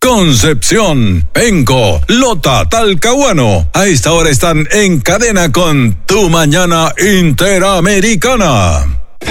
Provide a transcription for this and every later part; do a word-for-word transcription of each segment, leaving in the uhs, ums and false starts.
Concepción, Penco, Lota, Talcahuano. A esta hora están en cadena con Tu Mañana Interamericana.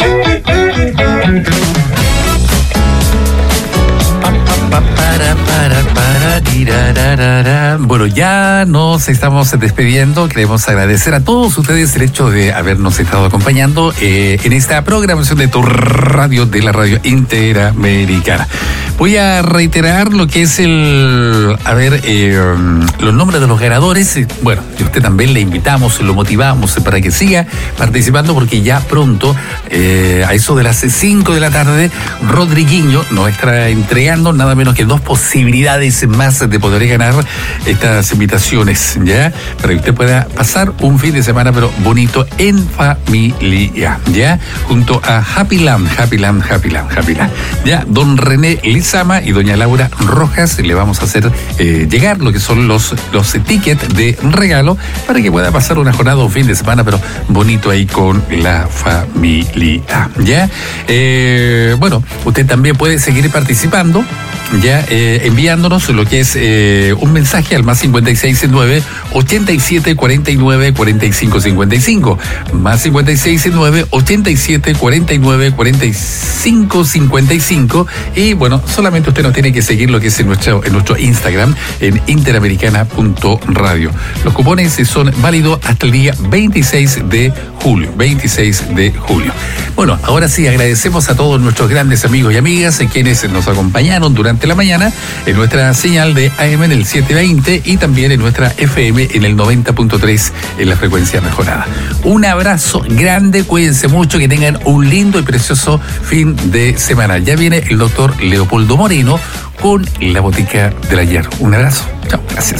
Para, para, para, tirararara. Bueno, ya nos estamos despidiendo. Queremos agradecer a todos ustedes el hecho de habernos estado acompañando eh, en esta programación de tu radio, de la radio Interamericana. Voy a reiterar lo que es el, a ver, eh, los nombres de los ganadores. Bueno, y usted también le invitamos, lo motivamos para que siga participando, porque ya pronto, eh, a eso de las cinco de la tarde, Rodriguinho nos estará entregando nada menos que dos posibilidades más de poder ganar estas invitaciones, ¿ya? Para que usted pueda pasar un fin de semana, pero bonito, en familia, ¿ya? Junto a Happy Land, Happy Land, Happy Land, Happy Land, ¿ya? Don René Lizama y doña Laura Rojas le vamos a hacer eh, llegar lo que son los, los tickets de regalo para que pueda pasar una jornada, un fin de semana, pero bonito ahí con la familia, ¿ya? Eh, bueno, usted también puede seguir participando, ya eh, enviándonos lo que es eh, un mensaje al más cincuenta y seis nueve, ochenta y siete, cuarenta y nueve, cuarenta y cinco, cincuenta y cinco, más cincuenta y seis nueve, ochenta y siete, cuarenta y nueve, cuarenta y cinco, cincuenta y cinco, y bueno, solamente usted nos tiene que seguir lo que es en nuestro, en nuestro Instagram, en interamericana punto radio. Los cupones son válidos hasta el día veintiséis de julio, veintiséis de julio. Bueno, ahora sí, agradecemos a todos nuestros grandes amigos y amigas quienes nos acompañaron durante la mañana en nuestra señal de A M en el setecientos veinte y también en nuestra F M en el noventa punto tres en la frecuencia mejorada. Un abrazo grande, cuídense mucho, que tengan un lindo y precioso fin de semana. Ya viene el doctor Leopoldo Moreno con la botica del ayer. Un abrazo. Chao, gracias.